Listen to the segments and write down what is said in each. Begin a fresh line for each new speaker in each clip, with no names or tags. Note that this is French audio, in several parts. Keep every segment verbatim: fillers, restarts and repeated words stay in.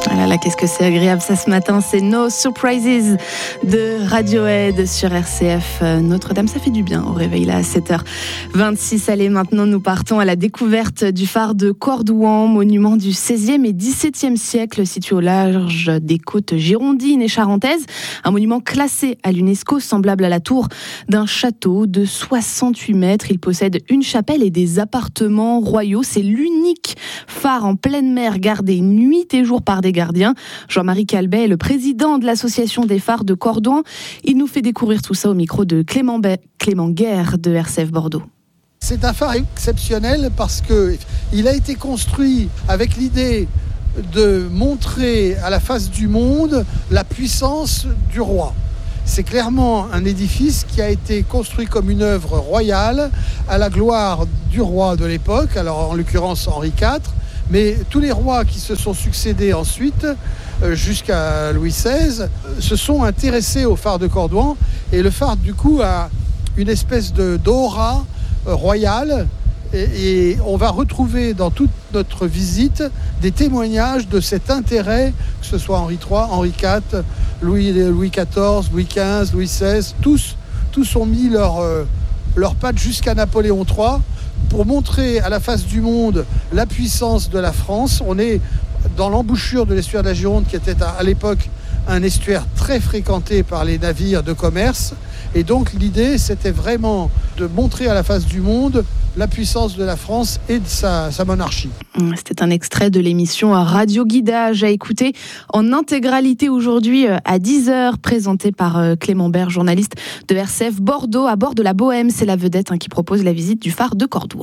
Ah là là, qu'est-ce que c'est agréable ça ce matin, c'est No Surprises de Radiohead sur R C F Notre-Dame. Ça fait du bien au réveil là à sept heures vingt-six. Allez, maintenant nous partons à la découverte du phare de Cordouan, monument du seizième et dix-septième siècle situé au large des côtes girondines et charentaises. Un monument classé à l'UNESCO, semblable à la tour d'un château de soixante-huit mètres. Il possède une chapelle et des appartements royaux. C'est l'unique phare en pleine mer gardé nuit et jour par des gardiens. Jean-Marie Calbet est le président de l'association des phares de Cordouan. Il nous fait découvrir tout ça au micro de Clément, Be- Clément Guerre de R C F Bordeaux.
C'est un phare exceptionnel parce qu'il a été construit avec l'idée de montrer à la face du monde la puissance du roi. C'est clairement un édifice qui a été construit comme une œuvre royale à la gloire du roi de l'époque, alors en l'occurrence Henri quatre, mais tous les rois qui se sont succédés ensuite, jusqu'à Louis seize, se sont intéressés au phare de Cordouan. Et le phare, du coup, a une espèce de d'aura royale. Et, et on va retrouver dans toute notre visite des témoignages de cet intérêt, que ce soit Henri trois, Henri quatre, Louis, Louis quatorze, Louis quinze, Louis seize. Tous, tous ont mis leur, euh, leurs pattes jusqu'à Napoléon trois pour montrer à la face du monde la puissance de la France. On est dans l'embouchure de l'estuaire de la Gironde, qui était à, à l'époque un estuaire très fréquenté par les navires de commerce. Et donc l'idée, c'était vraiment de montrer à la face du monde la puissance de la France et de sa, sa monarchie.
C'était un extrait de l'émission Radio Guidage à écouter en intégralité aujourd'hui à dix heures, présenté par Clément Berg, journaliste de R C F Bordeaux à bord de la Bohème. C'est la vedette hein, qui propose la visite du phare de Cordouan.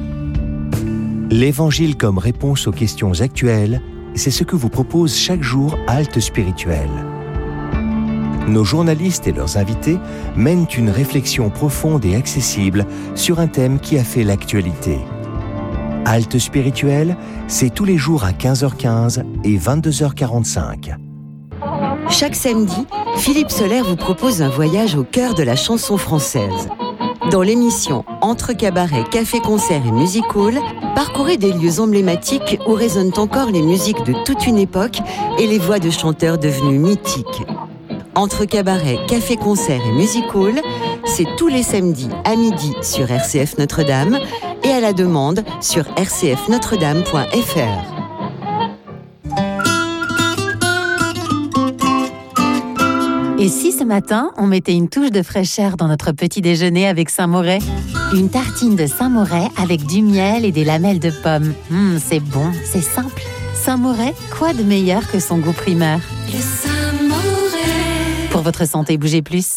L'Évangile comme réponse aux questions actuelles, c'est ce que vous propose chaque jour Halte Spirituelle. Nos journalistes et leurs invités mènent une réflexion profonde et accessible sur un thème qui a fait l'actualité. Halte Spirituelle, c'est tous les jours à quinze heures quinze et vingt-deux heures quarante-cinq.
Chaque samedi, Philippe Soler vous propose un voyage au cœur de la chanson française. Dans l'émission Entre cabaret, café, concert et music hall, parcourez des lieux emblématiques où résonnent encore les musiques de toute une époque et les voix de chanteurs devenus mythiques. Entre cabaret, café, concert et music hall, c'est tous les samedis à midi sur R C F Notre-Dame et à la demande sur r c f notre dame point f r.
Et si ce matin, on mettait une touche de fraîcheur dans notre petit déjeuner avec Saint-Moret ? Une tartine de Saint-Moret avec du miel et des lamelles de pommes. Mmh, c'est bon, c'est simple. Saint-Moret, quoi de meilleur que son goût primeur ?
Le Saint-Moret.
Pour votre santé, bougez plus.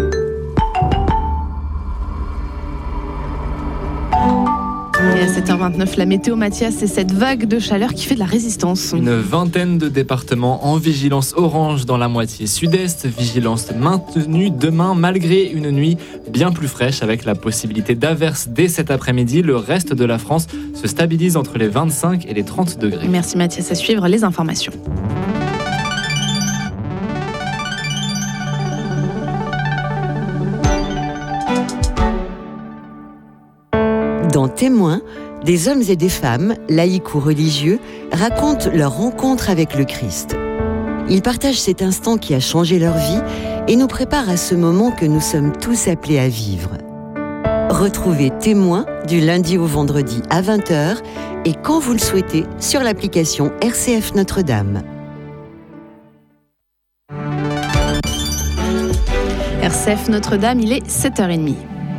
Et à sept heures vingt-neuf, la météo, Mathias, c'est cette vague de chaleur qui fait de la résistance.
Une vingtaine de départements en vigilance orange dans la moitié sud-est. Vigilance maintenue demain malgré une nuit bien plus fraîche avec la possibilité d'averses dès cet après-midi. Le reste de la France se stabilise entre les vingt-cinq et les trente degrés.
Merci Mathias, à suivre les informations.
Dans Témoins, des hommes et des femmes, laïcs ou religieux, racontent leur rencontre avec le Christ. Ils partagent cet instant qui a changé leur vie et nous préparent à ce moment que nous sommes tous appelés à vivre. Retrouvez Témoins du lundi au vendredi à vingt heures et quand vous le souhaitez sur l'application R C F Notre-Dame.
R C F Notre-Dame, il est sept heures trente.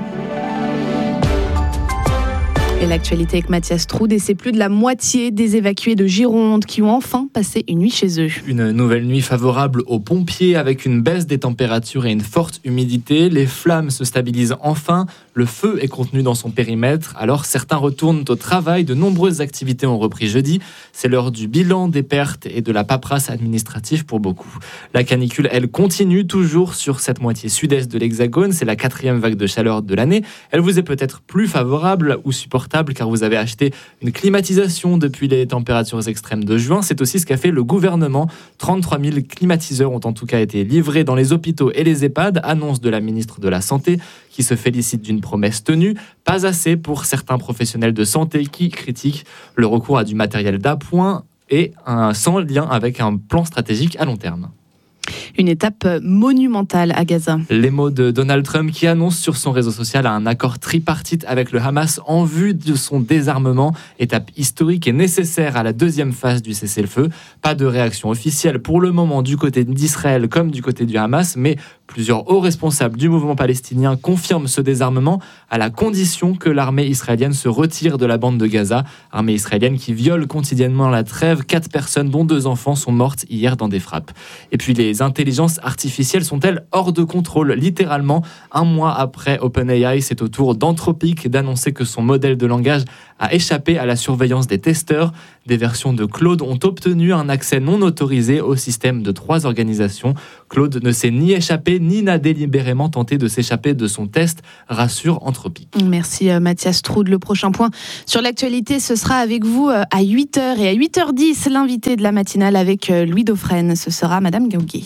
Et l'actualité avec Mathias Troude, et c'est plus de la moitié des évacués de Gironde qui ont enfin passé une nuit chez eux.
Une nouvelle nuit favorable aux pompiers avec une baisse des températures et une forte humidité. Les flammes se stabilisent enfin, le feu est contenu dans son périmètre, alors certains retournent au travail. De nombreuses activités ont repris jeudi. C'est l'heure du bilan des pertes et de la paperasse administrative pour beaucoup. La canicule, elle, continue toujours sur cette moitié sud-est de l'Hexagone. C'est la quatrième vague de chaleur de l'année. Elle vous est peut-être plus favorable ou supportable car vous avez acheté une climatisation depuis les températures extrêmes de juin. C'est aussi ce qu'a fait le gouvernement. trente-trois mille climatiseurs ont en tout cas été livrés dans les hôpitaux et les EHPAD, annonce de la ministre de la Santé qui se félicite d'une promesse tenue. Pas assez pour certains professionnels de santé qui critiquent le recours à du matériel d'appoint et un, sans lien avec un plan stratégique à long terme.
Une étape monumentale à Gaza.
Les mots de Donald Trump qui annonce sur son réseau social un accord tripartite avec le Hamas en vue de son désarmement, étape historique et nécessaire à la deuxième phase du cessez-le-feu. Pas de réaction officielle pour le moment du côté d'Israël comme du côté du Hamas, mais plusieurs hauts responsables du mouvement palestinien confirment ce désarmement à la condition que l'armée israélienne se retire de la bande de Gaza. Armée israélienne qui viole quotidiennement la trêve. Quatre personnes, dont deux enfants, sont mortes hier dans des frappes. Et puis les intelligences artificielles sont-elles hors de contrôle ? Littéralement, un mois après OpenAI, c'est au tour d'Anthropic d'annoncer que son modèle de langage a échappé à la surveillance des testeurs. Des versions de Claude ont obtenu un accès non autorisé au système de trois organisations. Claude ne s'est ni échappé ni n'a délibérément tenté de s'échapper de son test, rassure Anthropic.
Merci Mathias Troud. Le prochain point sur l'actualité, ce sera avec vous à huit heures et à huit heures dix, l'invité de la matinale avec Louis Dauphren. Ce sera Madame Gauguet.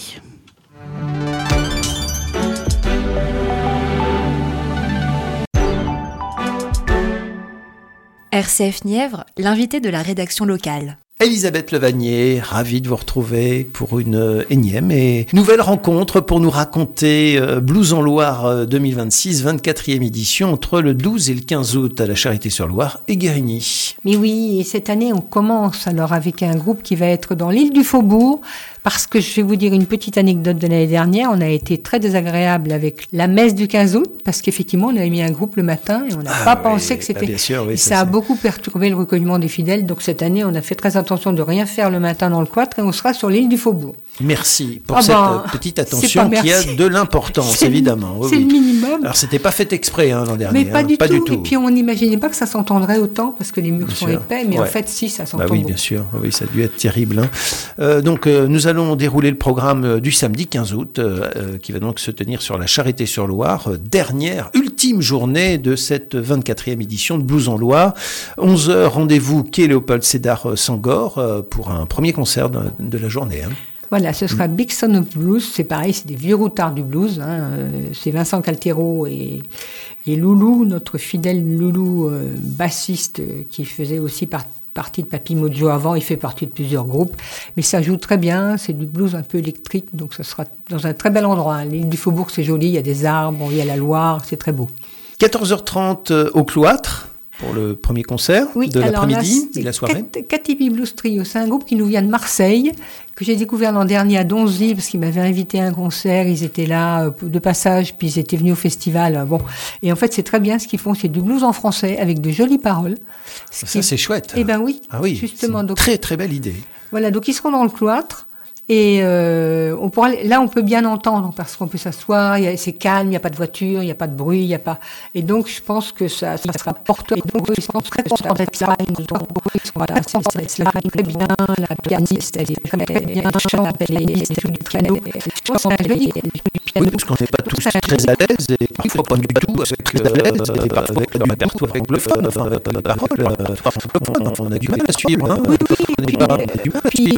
R C F Nièvre, l'invité de la rédaction locale.
Elisabeth Levanier, ravie de vous retrouver pour une énième et nouvelle rencontre pour nous raconter Blues en Loire deux mille vingt-six, vingt-quatrième édition entre le douze et le quinze août à la Charité-sur-Loire et Guérigny.
Mais oui, et cette année on commence alors avec un groupe qui va être dans l'île du Faubourg. Parce que je vais vous dire une petite anecdote de l'année dernière, on a été très désagréable avec la messe du quinze août, parce qu'effectivement on avait mis un groupe le matin et on n'a ah pas oui, pensé que c'était...
Bah bien sûr, oui,
ça,
ça
a
c'est... beaucoup
perturbé le recueillement des fidèles, donc cette année on a fait très attention de rien faire le matin dans le cloître et on sera sur l'île du Faubourg.
Merci pour
ah
cette
ben,
petite attention qui a de l'importance,
c'est
évidemment.
Le, c'est oui. le minimum.
Alors c'était pas fait exprès hein, l'an dernier.
Mais pas,
hein,
du,
pas
tout.
du tout.
Et puis on n'imaginait pas que ça s'entendrait autant, parce que les murs
bien
sont
sûr.
épais, mais
ouais.
en fait si, ça s'entend
bah oui,
beaucoup.
bien sûr, oui, ça a dû être terrible. Hein. Euh, donc euh, nous allons dérouler le programme du samedi quinze août, euh, qui va donc se tenir sur la Charité-sur-Loire, euh, dernière, ultime journée de cette vingt-quatrième édition de Blues en Loire. onze heures, rendez-vous quai Léopold Sédar Sangor euh, pour un premier concert de, de la journée. Hein.
Voilà, ce sera Big Son of Blues, c'est pareil, c'est des vieux routards du blues, hein. euh, c'est Vincent Caltero et, et Loulou, notre fidèle Loulou euh, bassiste euh, qui faisait aussi partie partie de Papy Mojo avant, il fait partie de plusieurs groupes, mais ça joue très bien, c'est du blues un peu électrique, donc ça sera dans un très bel endroit. L'île du Faubourg, c'est joli, il y a des arbres, il y a la Loire, c'est très beau.
quatorze heures trente au Cloître, pour le premier concert
oui,
de l'après-midi et la soirée.
Katipi Blues Trio, c'est un groupe qui nous vient de Marseille, que j'ai découvert l'an dernier à Donzy, parce qu'ils m'avaient invité à un concert, ils étaient là de passage, puis ils étaient venus au festival. Bon. Et en fait, c'est très bien ce qu'ils font, c'est du blues en français, avec de jolies paroles.
Ça, qui... c'est chouette.
Eh ben oui,
ah oui
justement.
C'est une
donc,
très très belle idée.
Voilà, donc ils seront dans le Cloître. Et euh, on pourra, là, on peut bien entendre parce qu'on peut s'asseoir. Il y a, c'est calme, il n'y a pas de voiture, il n'y a pas de bruit, il y a pas. Et donc, je pense que ça, ça sera porteur. Et donc, ils sont très contents d'être là. Ils nous ont beaucoup. Ils sont là, c'est là très bien. La pianiste, elle est très bien. Chante, la pianiste, elle joue du piano. Je pense que c'est joli.
Oui, parce qu'on n'est pas tous très à l'aise et parfois pas du tout avec euh, et parfois avec le répertoire anglophone, enfin avec la parole anglophone. On a du mal à suivre. Hein.
Oui, oui.
On a du mal à suivre.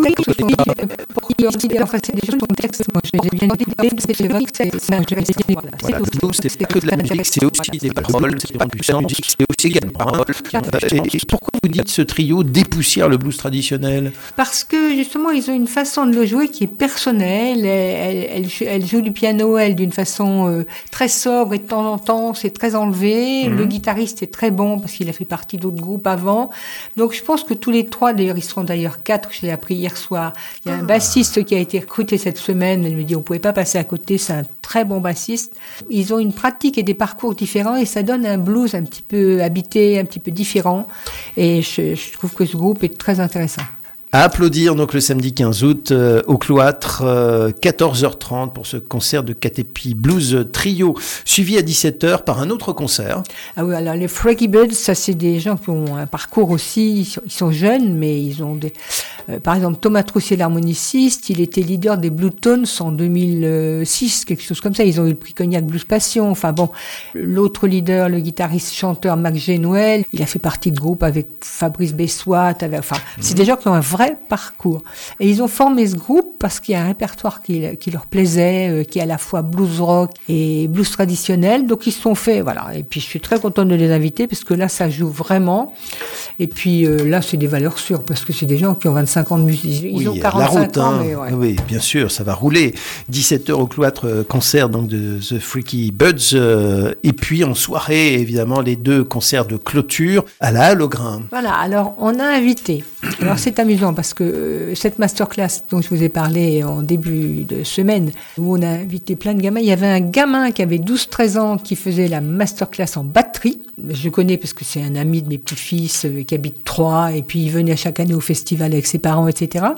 Pour qui aussi, enfin, c'est des choses de texte. Moi, je les ai bien dit, c'est vrai que c'est c'est intéressant.
Voilà, nous, c'est pas que de la musique, c'est aussi des paroles, c'est pas que de la musique, c'est aussi également paroles. Et pourquoi vous dites ce trio dépoussière le blues traditionnel ?
Parce que, justement, ils ont une façon de le jouer qui est personnelle. Elle, elle, elle joue du piano, elle, d'une façon euh, très sobre et de temps en temps, c'est très enlevé. Mmh. Le guitariste est très bon parce qu'il a fait partie d'autres groupes avant. Donc, je pense que tous les trois, d'ailleurs, ils seront d'ailleurs quatre, je l'ai appris hier soir. Il y a un bassiste qui a été recruté cette semaine. Elle me dit, on ne pouvait pas passer à côté, c'est un très bon bassiste. Ils ont une pratique et des parcours différents et ça donne un blues un petit peu habité, un petit peu différent. Et je, je trouve que ce groupe est très intéressant.
À applaudir donc le samedi quinze août euh, au Cloître, euh, quatorze heures trente pour ce concert de Katipi Blues Trio, suivi à dix-sept heures par un autre concert.
Ah oui, alors les Froggy Birds, ça c'est des gens qui ont un parcours aussi, ils sont, ils sont jeunes, mais ils ont des... Euh, par exemple, Thomas Troussier, l'harmoniciste, il était leader des Blue Tones en deux mille six, quelque chose comme ça. Ils ont eu le prix Cognac Blues Passion. Enfin bon, l'autre leader, le guitariste-chanteur Max Génoël, il a fait partie de groupe avec Fabrice Bessoit. Avec, enfin, mmh. c'est des gens qui ont un vrai parcours. Et ils ont formé ce groupe parce qu'il y a un répertoire qui, qui leur plaisait, euh, qui est à la fois blues rock et blues traditionnel. Donc ils se sont fait, voilà. Et puis je suis très contente de les inviter parce que là, ça joue vraiment. Et puis euh, là, c'est des valeurs sûres parce que c'est des gens qui ont vingt-cinq ans de musique. Ils
oui,
ont quarante-cinq
la route,
ans,
hein.
mais ouais.
Oui, bien sûr, ça va rouler. dix-sept heures au cloître, concert donc de The Freaky Buds. Euh, et puis en soirée, évidemment, les deux concerts de clôture à la Halle au Grain.
Voilà, alors on a invité. Alors c'est amusant parce que euh, cette masterclass dont je vous ai parlé en début de semaine, où on a invité plein de gamins, il y avait un gamin qui avait douze treize ans qui faisait la masterclass en batterie. Je le connais parce que c'est un ami de mes petits-fils euh, qui habite Troyes et puis il venait chaque année au festival avec ses parents, et cetera.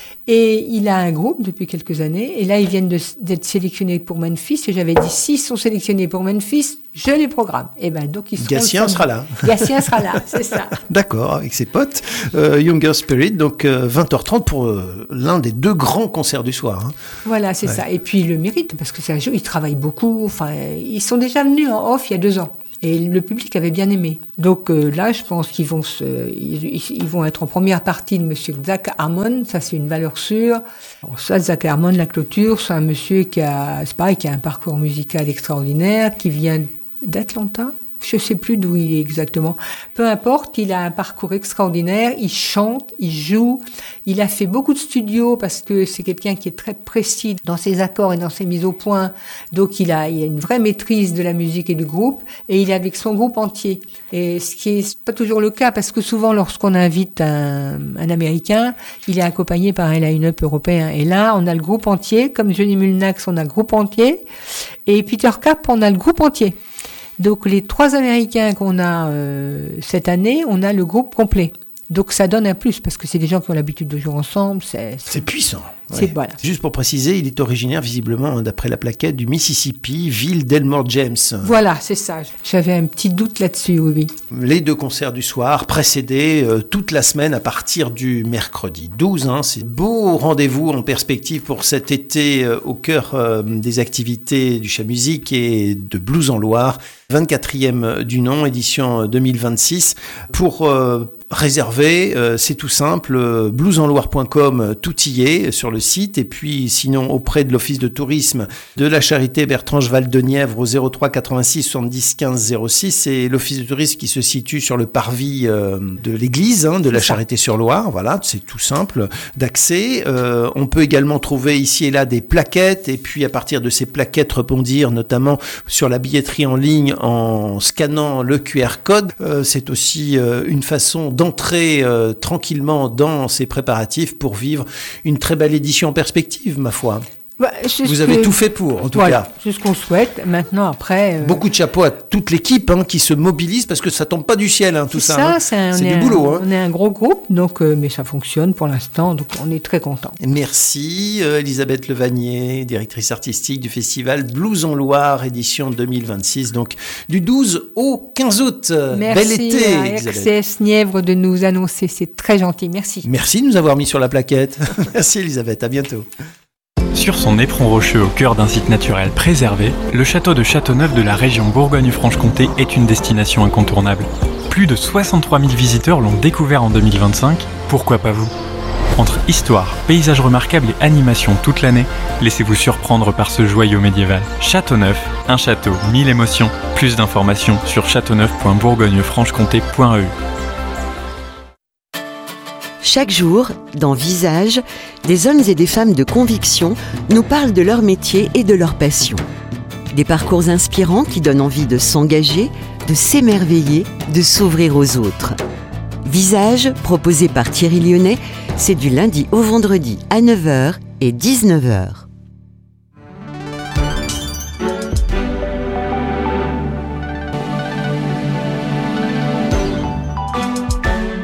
Et il a un groupe depuis quelques années. Et là, ils viennent de, d'être sélectionnés pour Memphis. Et j'avais dit, s'ils sont sélectionnés pour Memphis, je les programme. Et ben, donc, ils seront...
Gatien sera là.
Gatien sera là, c'est ça.
D'accord, avec ses potes. Euh, Younger Spirit, donc euh, vingt heures trente pour euh, l'un des deux grands concerts du soir. Hein.
Voilà, c'est ouais. ça. Et puis, ils le méritent, parce que c'est un jeu, ils travaillent beaucoup. Enfin, ils sont déjà venus en off il y a deux ans. Et le public avait bien aimé. Donc euh, là, je pense qu'ils vont se, ils, ils vont être en première partie de Monsieur Zach Harmon. Ça, c'est une valeur sûre. Alors, ça, Zach Harmon, la clôture, c'est un monsieur qui a, c'est pareil, qui a un parcours musical extraordinaire, qui vient d'Atlanta. Je sais plus d'où il est exactement. Peu importe, il a un parcours extraordinaire, il chante, il joue, il a fait beaucoup de studios parce que c'est quelqu'un qui est très précis dans ses accords et dans ses mises au point. Donc il a, il a une vraie maîtrise de la musique et du groupe et il est avec son groupe entier. Et ce qui est pas toujours le cas parce que souvent lorsqu'on invite un, un Américain, il est accompagné par un line-up européen. Et là, on a le groupe entier, comme Johnny Mulnax, on a le groupe entier et Peter Cap, on a le groupe entier. Donc les trois Américains qu'on a euh, cette année, on a le groupe complet. Donc ça donne un plus parce que c'est des gens qui ont l'habitude de jouer ensemble. C'est, c'est...
c'est puissant.
C'est,
ouais.
voilà.
Juste pour préciser, il est originaire visiblement, d'après la plaquette, du Mississippi, ville d'Elmore James.
Voilà, c'est ça. J'avais un petit doute là-dessus, oui.
Les deux concerts du soir, précédés euh, toute la semaine à partir du mercredi douze. Hein, c'est beau rendez-vous en perspective pour cet été euh, au cœur euh, des activités du Chat Musique et de Blues en Loire. vingt-quatrième du nom, édition deux mille vingt-six. Pour... Euh, réservé, euh, c'est tout simple, euh, blues en loire point com, tout y est sur le site, et puis sinon auprès de l'office de tourisme de la Charité Bertrange Val de Nièvre au zéro trois quatre-vingt-six soixante-dix quinze zéro six, c'est l'office de tourisme qui se situe sur le parvis euh, de l'église hein, de la Charité-sur-Loire, voilà, c'est tout simple d'accès. Euh, on peut également trouver ici et là des plaquettes, et puis à partir de ces plaquettes rebondir notamment sur la billetterie en ligne en scannant le Q R code. Euh, c'est aussi euh, une façon d'entrer euh, tranquillement dans ces préparatifs pour vivre une très belle édition en perspective, ma foi.
Bah,
Vous avez
que...
tout fait pour, en tout
voilà,
cas.
C'est ce qu'on souhaite. Maintenant, après... Euh...
Beaucoup de chapeaux à toute l'équipe hein, qui se mobilise parce que ça tombe pas du ciel, hein, tout
c'est
ça.
ça
hein.
c'est, un,
c'est
du
un, boulot. Hein.
On est un gros groupe, donc, euh, mais ça fonctionne pour l'instant, donc on est très contents.
Merci euh, Elisabeth Levanier, directrice artistique du festival Blues en Loire, édition deux mille vingt-six, donc du douze au quinze août.
Merci
Bel été,
à R C S Nièvre de nous annoncer, c'est très gentil, merci.
Merci de nous avoir mis sur la plaquette. Merci Elisabeth, à bientôt.
Sur son éperon rocheux au cœur d'un site naturel préservé, le château de Châteauneuf de la région Bourgogne-Franche-Comté est une destination incontournable. Plus de soixante-trois mille visiteurs l'ont découvert en deux mille vingt-cinq, pourquoi pas vous ? Entre histoire, paysages remarquables et animation toute l'année, laissez-vous surprendre par ce joyau médiéval. Châteauneuf, un château, mille émotions. Plus d'informations sur châteauneuf point bourgogne franche comté point e u.
Chaque jour, dans Visage, des hommes et des femmes de conviction nous parlent de leur métier et de leur passion. Des parcours inspirants qui donnent envie de s'engager, de s'émerveiller, de s'ouvrir aux autres. Visage, proposé par Thierry Lyonnais, c'est du lundi au vendredi à neuf heures et dix-neuf heures.
R C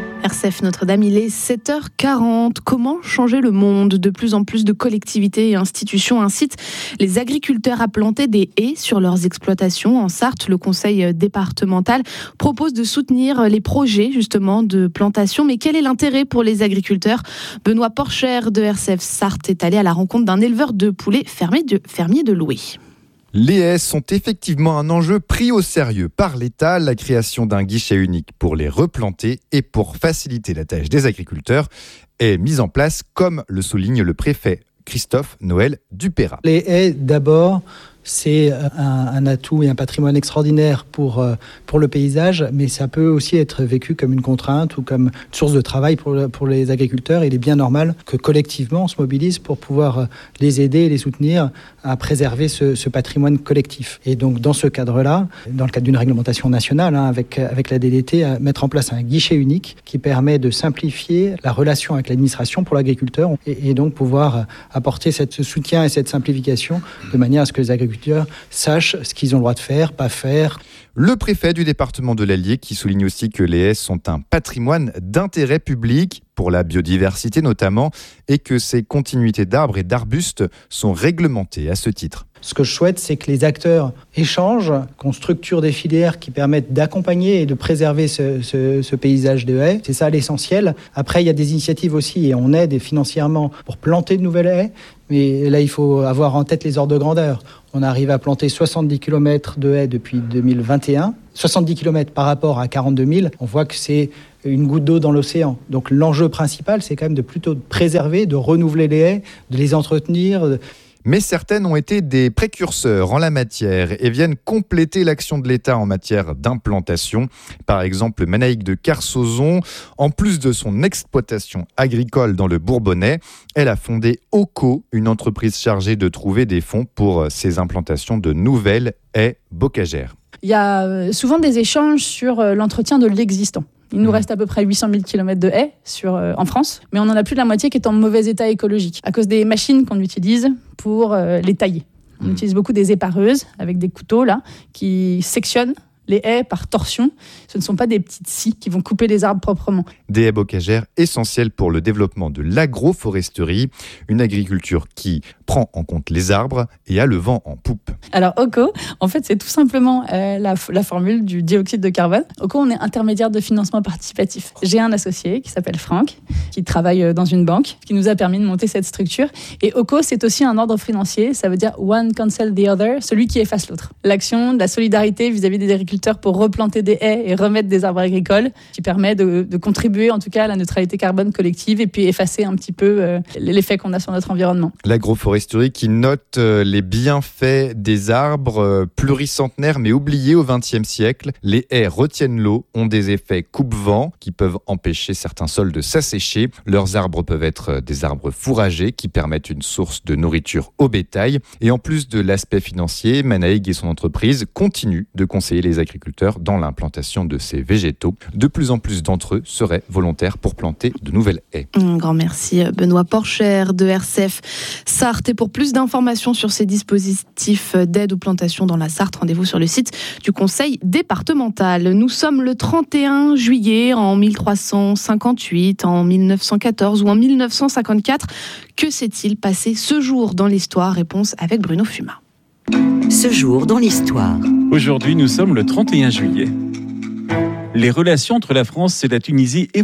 F Notre-Dame, il est sept heures quarante. Comment changer le monde ? De plus en plus de collectivités et institutions incitent les agriculteurs à planter des haies sur leurs exploitations. En Sarthe, le conseil départemental propose de soutenir les projets justement de plantation. Mais quel est l'intérêt pour les agriculteurs ? Benoît Porcher de R C F Sarthe est allé à la rencontre d'un éleveur de poulets fermier de, fermier de Loué.
Les haies sont effectivement un enjeu pris au sérieux par l'État. La création d'un guichet unique pour les replanter et pour faciliter la tâche des agriculteurs est mise en place, comme le souligne le préfet Christophe Noël Dupéra.
Les haies, d'abord, c'est un, un atout et un patrimoine extraordinaire pour, pour le paysage, mais ça peut aussi être vécu comme une contrainte ou comme une source de travail pour, pour les agriculteurs. Il est bien normal que collectivement on se mobilise pour pouvoir les aider et les soutenir à préserver ce, ce patrimoine collectif. Et donc dans ce cadre-là, dans le cadre d'une réglementation nationale, hein, avec, avec la D D T, à mettre en place un guichet unique qui permet de simplifier la relation avec l'administration pour l'agriculteur et, et donc pouvoir apporter cette, ce soutien et cette simplification de manière à ce que les agriculteurs sachent ce qu'ils ont le droit de faire, pas faire.
Le préfet du département de l'Allier qui souligne aussi que les haies sont un patrimoine d'intérêt public pour la biodiversité notamment et que ces continuités d'arbres et d'arbustes sont réglementées à ce titre.
Ce que je souhaite, c'est que les acteurs échangent, qu'on structure des filières qui permettent d'accompagner et de préserver ce, ce, ce paysage de haies. C'est ça l'essentiel. Après, il y a des initiatives aussi et on aide financièrement pour planter de nouvelles haies. Mais là, il faut avoir en tête les ordres de grandeur. On arrive à planter soixante-dix kilomètres de haies depuis deux mille vingt et un. soixante-dix kilomètres par rapport à quarante-deux mille. On voit que c'est une goutte d'eau dans l'océan. Donc l'enjeu principal, c'est quand même de plutôt préserver, de renouveler les haies, de les entretenir.
Mais certaines ont été des précurseurs en la matière et viennent compléter l'action de l'État en matière d'implantation. Par exemple, Manaïque de Carsozon, en plus de son exploitation agricole dans le Bourbonnais, elle a fondé OCO, une entreprise chargée de trouver des fonds pour ces implantations de nouvelles haies bocagères.
Il y a souvent des échanges sur l'entretien de l'existant. Il nous reste à peu près huit cent mille kilomètres de haies sur, euh, en France, mais on en a plus de la moitié qui est en mauvais état écologique à cause des machines qu'on utilise pour euh, les tailler. On mmh. utilise beaucoup des épareuses avec des couteaux là, qui sectionnent les haies par torsion. Ce ne sont pas des petites scies qui vont couper les arbres proprement.
Des haies bocagères essentielles pour le développement de l'agroforesterie, une agriculture qui prend en compte les arbres et a le vent en poupe.
Alors OCO, en fait, c'est tout simplement euh, la, la formule du dioxyde de carbone. OCO, on est intermédiaire de financement participatif. J'ai un associé qui s'appelle Franck, qui travaille dans une banque, qui nous a permis de monter cette structure. Et OCO, c'est aussi un ordre financier. Ça veut dire one cancel the other, celui qui efface l'autre. L'action de la solidarité vis-à-vis des agriculteurs pour replanter des haies et remettre des arbres agricoles, qui permet de, de contribuer en tout cas à la neutralité carbone collective et puis effacer un petit peu euh, l'effet qu'on a sur notre environnement.
L'agroforesterie qui note euh, les bienfaits des arbres euh, pluricentenaires mais oubliés au vingtième siècle. Les haies retiennent l'eau, ont des effets coupe-vent qui peuvent empêcher certains sols de s'assécher. Leurs arbres peuvent être des arbres fourragers qui permettent une source de nourriture au bétail. Et en plus de l'aspect financier, Manaïg et son entreprise continuent de conseiller les agriculteurs dans l'implantation de ces végétaux. De plus en plus d'entre eux seraient volontaires pour planter de nouvelles haies.
Un grand merci Benoît Porcher de R C F Sarthe. Et pour plus d'informations sur ces dispositifs d'aide aux plantations dans la Sarthe, rendez-vous sur le site du conseil départemental. Nous sommes le trente et un juillet en mille trois cent cinquante-huit, en mille neuf cent quatorze ou en mille neuf cent cinquante-quatre. Que s'est-il passé ce jour dans l'histoire ? Réponse avec Bruno Fuma.
Ce jour dans l'histoire.
Aujourd'hui, nous sommes le trente et un juillet. Les relations entre la France et la Tunisie